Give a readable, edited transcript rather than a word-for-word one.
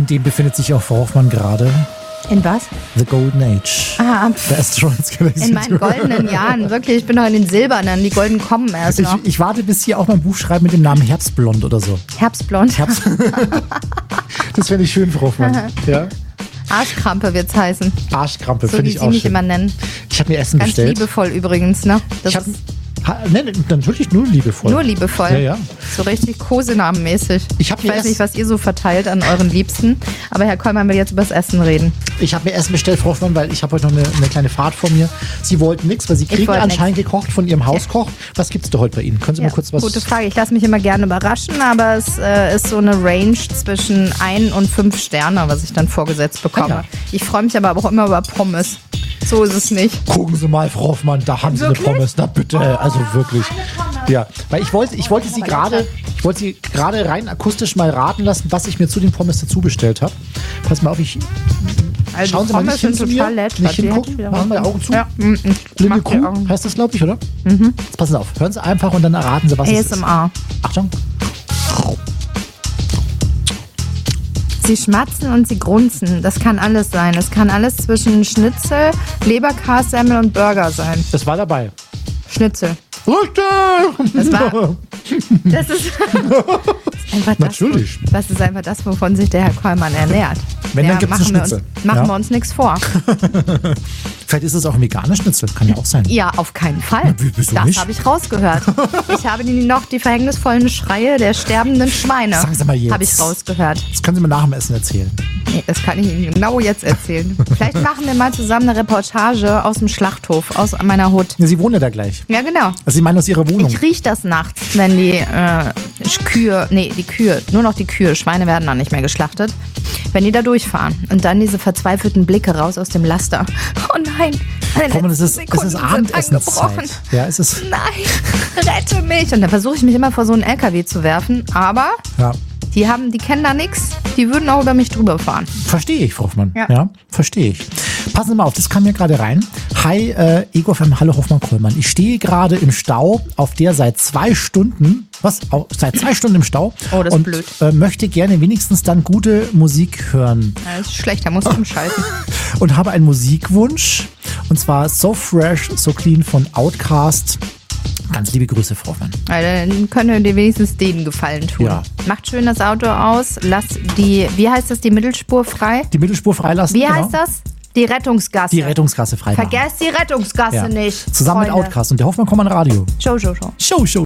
In dem befindet sich auch Frau Hoffmann gerade. In was? The Golden Age. Der Asteroids Galaxy. In meinen goldenen Jahren, wirklich. Ich bin noch in den silbernen, die golden kommen erst noch. Ich warte, bis Sie auch mal ein Buch schreiben mit dem Namen Herbstblond oder so. Herbstblond? Das fände ich schön, Frau Hoffmann. Ja? Arschkrampe wird's heißen. Arschkrampe, so finde ich auch schön. So wie Sie mich immer nennen. Ich habe mir Essen Ganz bestellt. Ganz liebevoll übrigens, ne? Natürlich nur liebevoll. Nur liebevoll. Ja. So richtig Kosenamenmäßig. Ich weiß nicht, was ihr so verteilt an euren Liebsten, aber Herr Kollmann will jetzt übers Essen reden. Ich habe mir Essen bestellt, Frau Hoffmann, weil ich habe heute noch eine kleine Fahrt vor mir. Sie wollten nichts, weil Sie kriegen anscheinend gekocht von Ihrem Hauskoch. Was gibt's da heute bei Ihnen? Können Sie mal kurz was... Gute Frage. Ich lasse mich immer gerne überraschen, aber es ist so eine Range zwischen 1 und 5 Sterne, was ich dann vorgesetzt bekomme. Ja. Ich freue mich aber auch immer über Pommes. So ist es nicht. Gucken Sie mal, Frau Hoffmann, da haben Sie eine Pommes. Na bitte, also wirklich. Ja, weil ich wollte Sie gerade rein akustisch mal raten lassen, was ich mir zu den Pommes dazu bestellt habe. Pass mal auf, also schauen Sie mal nicht hin zu mir, nicht hingucken, machen wir die Augen zu. Ja. Blinde Kuh heißt das, glaube ich, oder? Mhm. Jetzt passen Sie auf, hören Sie einfach und dann erraten Sie, was es ist. ASMR. Achtung. Sie schmatzen und sie grunzen. Das kann alles sein. Es kann alles zwischen Schnitzel, Leberkassemmel und Burger sein. Das war dabei. Schnitzel. Das ist einfach das. Natürlich. Das ist einfach das, wovon sich der Herr Kollmann ernährt. Wenn, dann gibt es Schnitzel. Machen wir uns nichts vor. Vielleicht ist es auch ein veganer Schnitzel. Kann ja auch sein. Ja, auf keinen Fall. Wieso das nicht? Habe ich rausgehört. Ich habe noch die verhängnisvollen Schreie der sterbenden Schweine. Sagen Sie mal jetzt. Habe ich rausgehört. Das können Sie mir nach dem Essen erzählen. Nee, das kann ich Ihnen genau jetzt erzählen. Vielleicht machen wir mal zusammen eine Reportage aus dem Schlachthof, aus meiner Hut. Ja, Sie wohnen ja da gleich. Ja, genau. Also Sie meinen aus Ihrer Wohnung. Ich rieche das nachts, wenn die Kühe, nur noch die Kühe, Schweine werden dann nicht mehr geschlachtet, wenn die da durchfahren. Und dann diese verzweifelten Blicke raus aus dem Laster. Oh nein, es ist Abendessenszeit. Ja, es ist. Nein, rette mich. Und dann versuche ich mich immer vor so einen LKW zu werfen, aber die kennen da nichts, die würden auch über mich drüber fahren. Verstehe ich, Frau Hoffmann. Ja, verstehe ich. Passen Sie mal auf, das kam mir gerade rein. Hi, Ego FM, hallo Hoffmann-Kollmann. Ich stehe gerade im Stau, auf der seit 2 Stunden, seit 2 Stunden im Stau. Oh, das ist blöd. Möchte gerne wenigstens dann gute Musik hören. Ja, das ist schlecht, da musst du umschalten. Und habe einen Musikwunsch, und zwar So Fresh, So Clean von Outkast. Ganz liebe Grüße, Frau Hoffmann. Dann können wir dir wenigstens den Gefallen tun. Ja. Macht schön das Auto aus, lass die Mittelspur frei? Die Mittelspur freilassen. Wie heißt das? Die Rettungsgasse. Die Rettungsgasse freimachen. Vergesst die Rettungsgasse nicht. Zusammen Freunde. mit Outkast und der Hoffmann-Kollmann Radio. Show. Show.